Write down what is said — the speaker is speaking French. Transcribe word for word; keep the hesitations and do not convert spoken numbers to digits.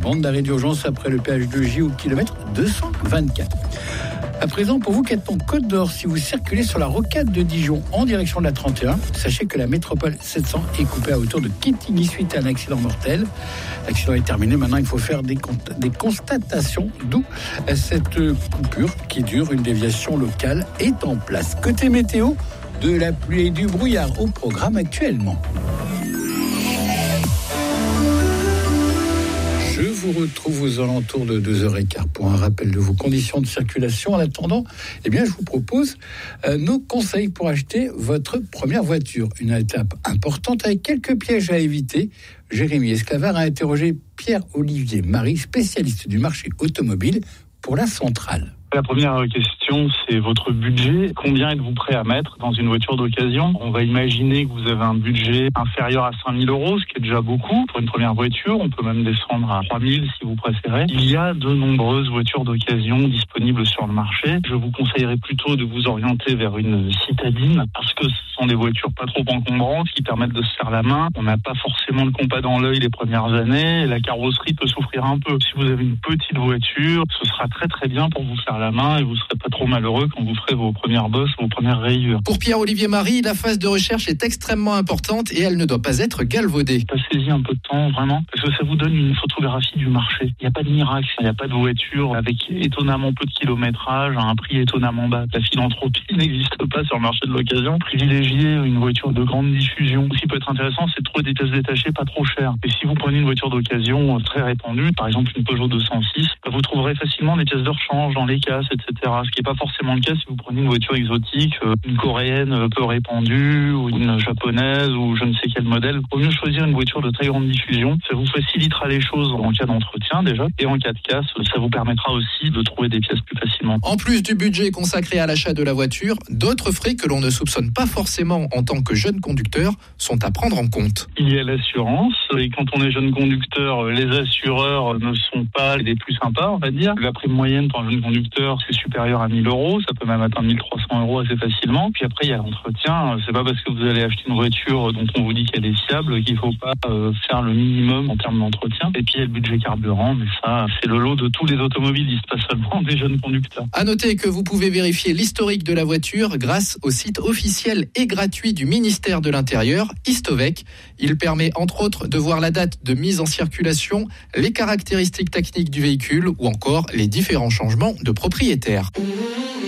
bande d'arrêt d'urgence après le péage de J au kilomètre deux cent vingt-quatre. À présent, pour vous qui êtes en Côte d'Or, si vous circulez sur la rocade de Dijon en direction de la trente et un, sachez que la métropole sept cents est coupée à hauteur de Quetigny suite à un accident mortel. L'accident est terminé, maintenant il faut faire des, cont- des constatations, d'où cette coupure qui dure. Une déviation locale est en place. Côté météo, de la pluie et du brouillard au programme actuellement. Je vous retrouve aux alentours de deux heures quinze pour un rappel de vos conditions de circulation. En attendant, eh bien, je vous propose euh, nos conseils pour acheter votre première voiture. Une étape importante avec quelques pièges à éviter. Jérémy Esclavard a interrogé Pierre-Olivier Marie, spécialiste du marché automobile pour la Centrale. La première question, c'est votre budget. Combien êtes-vous prêt à mettre dans une voiture d'occasion ? On va imaginer que vous avez un budget inférieur à cinq mille euros, ce qui est déjà beaucoup pour une première voiture. On peut même descendre à trois mille si vous préférez. Il y a de nombreuses voitures d'occasion disponibles sur le marché. Je vous conseillerais plutôt de vous orienter vers une citadine parce que ce sont des voitures pas trop encombrantes qui permettent de se faire la main. On n'a pas forcément le compas dans l'œil les premières années. La carrosserie peut souffrir un peu. Si vous avez une petite voiture, ce sera très très bien pour vous faire la main et vous serez pas trop malheureux quand vous ferez vos premières bosses, vos premières rayures. Pour Pierre-Olivier Marie, la phase de recherche est extrêmement importante et elle ne doit pas être galvaudée. Passez-y un peu de temps, vraiment, parce que ça vous donne une photographie du marché. Il n'y a pas de miracle, il n'y a pas de voiture avec étonnamment peu de kilométrage, à un prix étonnamment bas. La philanthropie n'existe pas sur le marché de l'occasion. Privilégiez une voiture de grande diffusion. Ce qui peut être intéressant, c'est de trouver des pièces détachées pas trop chères. Et si vous prenez une voiture d'occasion très répandue, par exemple une Peugeot deux cent six, vous trouverez facilement des pièces de rechange dans les cas, et cetera. Ce qui n'est pas forcément le cas si vous prenez une voiture exotique, une coréenne peu répandue, ou une japonaise, ou je ne sais quel modèle. Il vaut mieux choisir une voiture de très grande diffusion. Ça vous facilitera les choses en cas d'entretien déjà, et en cas de casse, ça vous permettra aussi de trouver des pièces plus facilement. En plus du budget consacré à l'achat de la voiture, d'autres frais que l'on ne soupçonne pas forcément en tant que jeune conducteur sont à prendre en compte. Il y a l'assurance, et quand on est jeune conducteur, les assureurs ne sont pas les plus sympas, on va dire. La prime moyenne pour un jeune conducteur, c'est supérieur à mille euros, ça peut même atteindre mille trois cents euros assez facilement. Puis après, il y a l'entretien. C'est pas parce que vous allez acheter une voiture dont on vous dit qu'elle est fiable qu'il faut pas euh, faire le minimum en termes d'entretien. Et puis il y a le budget carburant, mais ça, c'est le lot de tous les automobilistes, pas seulement des jeunes conducteurs. À noter que vous pouvez vérifier l'historique de la voiture grâce au site officiel et gratuit du ministère de l'Intérieur, Histovec. Il permet entre autres de voir la date de mise en circulation, les caractéristiques techniques du véhicule ou encore les différents changements de propriétaire.